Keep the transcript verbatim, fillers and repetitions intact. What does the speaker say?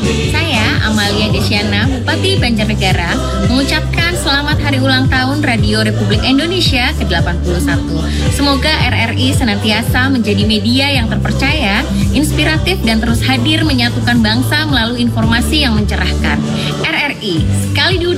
Saya, Amalia Desyana, Bupati Banjarnegara, mengucapkan selamat hari ulang tahun Radio Republik Indonesia ke delapan puluh satu. Semoga R R I senantiasa menjadi media yang terpercaya, inspiratif, dan terus hadir menyatukan bangsa melalui informasi yang mencerahkan. R R I, sekali diundang